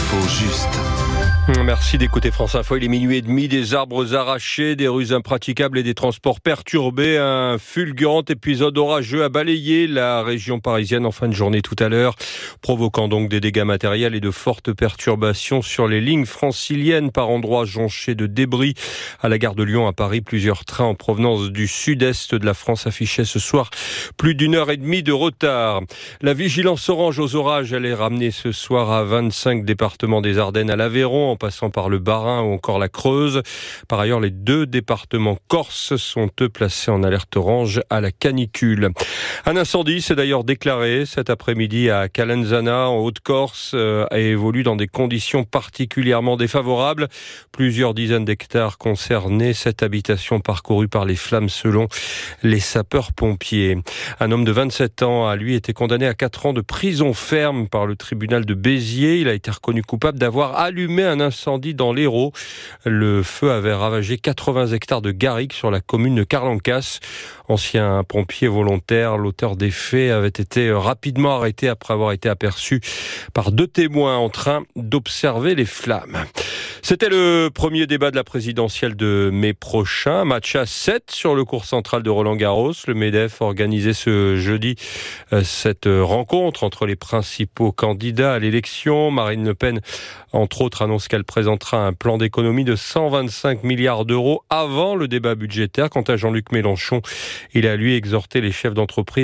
L'info juste. Merci d'écouter France Info. Il est minuit et demi, des arbres arrachés, des rues impraticables et des transports perturbés. Un fulgurant épisode orageux a balayé la région parisienne en fin de journée tout à l'heure, provoquant donc des dégâts matériels et de fortes perturbations sur les lignes franciliennes par endroits jonchés de débris. À la gare de Lyon à Paris, plusieurs trains en provenance du sud-est de la France affichaient ce soir plus d'une heure et demie de retard. La vigilance orange aux orages, elle est ramenée ce soir à 25 départements des Ardennes à l'Aveyron, en passant par le Bas-Rhin ou encore la Creuse. Par ailleurs, les deux départements corses sont eux placés en alerte orange à la canicule. Un incendie s'est d'ailleurs déclaré cet après-midi à Calenzana, en Haute-Corse, et évolue dans des conditions particulièrement défavorables. Plusieurs dizaines d'hectares concernés, cette habitation parcourue par les flammes selon les sapeurs-pompiers. Un homme de 27 ans a lui été condamné à 4 ans de prison ferme par le tribunal de Béziers. Il a été reconnu coupable d'avoir allumé un incendie dans l'Hérault. Le feu avait ravagé 80 hectares de garrigues sur la commune de Carlancas. Ancien pompier volontaire, l'auteur des faits avait été rapidement arrêté après avoir été aperçu par 2 témoins en train d'observer les flammes. C'était le premier débat de la présidentielle de mai prochain. Match à 7 sur le court central de Roland-Garros. Le MEDEF organisait ce jeudi cette rencontre entre les principaux candidats à l'élection. Marine Le Pen, entre autres, annonce qu'elle présentera un plan d'économie de 125 milliards d'euros avant le débat budgétaire. Quant à Jean-Luc Mélenchon, il a lui exhorté les chefs d'entreprise